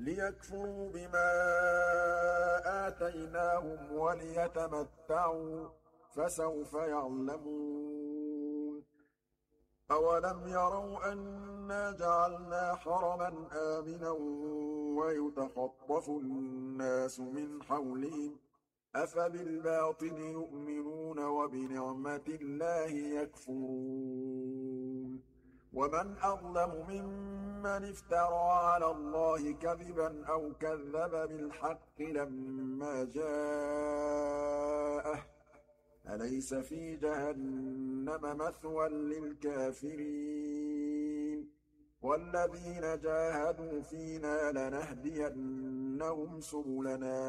لِيَكْفُرُوا بِمَا آتَيْنَاهُمْ وَلِيَتَمَتَّعُوا ۖ فَسَوْفَ يَعْلَمُونَ أَوَلَمْ يَرَوْا أَنَّا جَعَلْنَا حَرَمًا آمِنًا وَيُتَخَطَّفُ النَّاسُ مِنْ حَوْلِهِمْ ۚ أَفَبِالْبَاطِلِ يُؤْمِنُونَ وَبِنِعْمَةِ اللَّهِ يَكْفُرُونَ وَمَنْ أَظْلَمُ مِمَّنِ افْتَرَىٰ عَلَى اللَّهِ كَذِبًا أَوْ كَذَّبَ بِالْحَقِّ لَمَّا جَاءَهُ ۚ أَلَيْسَ فِي جَهَنَّمَ مَثْوًى لِّلْكَافِرِينَ وَالَّذِينَ جَاهَدُوا فِينَا لَنَهْدِيَنَّهُمْ سُبُلَنَا